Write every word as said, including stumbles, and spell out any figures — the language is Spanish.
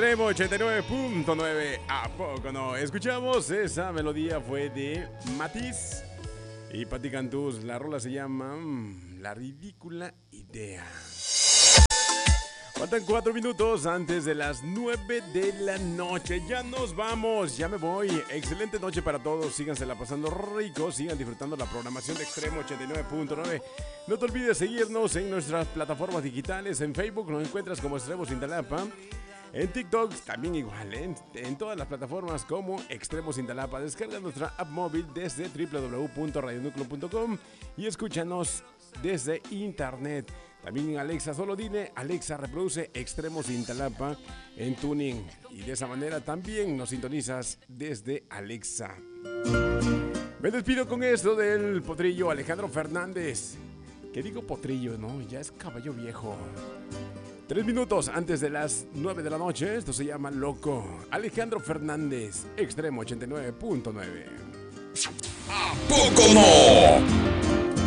Extremo ochenta y nueve punto nueve. ¿A poco no? Escuchamos, esa melodía fue de Matiz y Patti Cantús. La rola se llama mm, La Ridícula Idea. Faltan cuatro minutos antes de las nueve de la noche. Ya nos vamos, ya me voy. Excelente noche para todos. Sígansela pasando rico. Sigan disfrutando la programación de Extremo ochenta y nueve punto nueve. No te olvides seguirnos en nuestras plataformas digitales. En Facebook nos encuentras como Extremos Cintalapa. En TikTok también igual. En, en todas las plataformas como Extremos Cintalapa. Descarga nuestra app móvil desde doble u doble u doble u punto radio núcleo punto com y escúchanos desde internet. También en Alexa, solo dile, Alexa, reproduce Extremos Cintalapa en Tuning. Y de esa manera también nos sintonizas desde Alexa. Me despido con esto del potrillo Alejandro Fernández. ¿Qué digo potrillo? No, ya es caballo viejo. Tres minutos antes de las nueve de la noche, esto se llama Loco. Alejandro Fernández, Extremo ochenta y nueve punto nueve. ¿A poco no?